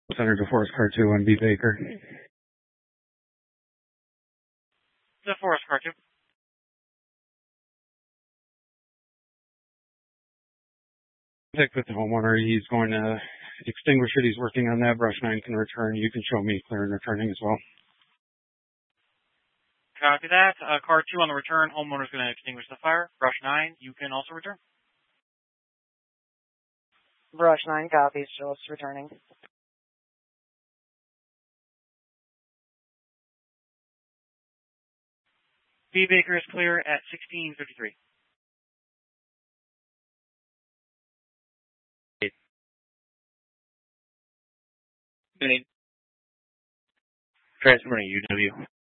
Center to Forest Car 2 on B. Baker. The Forest Car 2. Contact with the homeowner. He's going to extinguish it. He's working on that. Brush 9 can return. You can show me clear and returning as well. Copy that. Car 2 on the return. Homeowner's going to extinguish the fire. Brush 9, you can also return. Brush 9 copies. Show us returning. B. Baker is clear at 16:53. Transferring UW.